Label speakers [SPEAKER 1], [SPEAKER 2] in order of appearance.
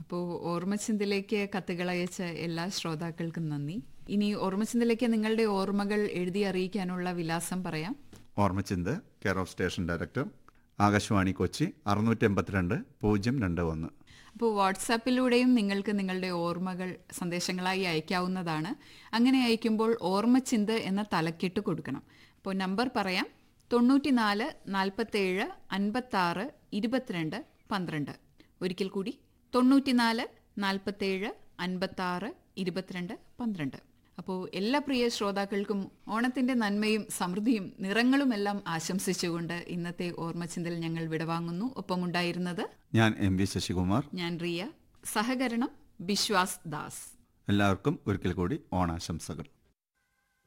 [SPEAKER 1] അപ്പോൾ ഓർമ്മച്ചിന്തിലേക്ക് കത്തുകൾ അയച്ച എല്ലാ ശ്രോതാക്കൾക്കും നന്ദി. ഇനി ഓർമ്മച്ചിന്തിലേക്ക് നിങ്ങളുടെ ഓർമ്മകൾ എഴുതി അറിയിക്കാനുള്ള വിലാസം പറയാം.
[SPEAKER 2] ഓർമ്മച്ചിന്ത്, care of station director, Akashvani Kochi, 682-021.
[SPEAKER 1] അപ്പോൾ വാട്സാപ്പിലൂടെയും നിങ്ങൾക്ക് നിങ്ങളുടെ ഓർമ്മകൾ സന്ദേശങ്ങളായി അയക്കാവുന്നതാണ്. അങ്ങനെ അയക്കുമ്പോൾ ഓർമ്മച്ചിന്ത് എന്ന തലക്കെട്ട് കൊടുക്കണം. അപ്പോൾ നമ്പർ പറയാം: 94 47 56 22 12. ഒരിക്കൽ കൂടി 94 47 56 22 12. അപ്പോൾ എല്ലാ പ്രിയ ശ്രോതാക്കൾക്കും ഓണത്തിന്റെ നന്മയും സമൃദ്ധിയും നിറങ്ങളുമെല്ലാം ആശംസിച്ചുകൊണ്ട് ഇന്നത്തെ ഓർമ്മച്ചിന്തൽ ഞങ്ങൾ വിടവാങ്ങുന്നു. ഒപ്പമുണ്ടായിരുന്നത്
[SPEAKER 2] ഞാൻ MV ശശികുമാർ,
[SPEAKER 1] ഞാൻ റിയ. സഹകരണം ബിശ്വാസ് ദാസ്.
[SPEAKER 2] എല്ലാവർക്കും ഒരിക്കൽ കൂടി ഓണാശംസകൾ.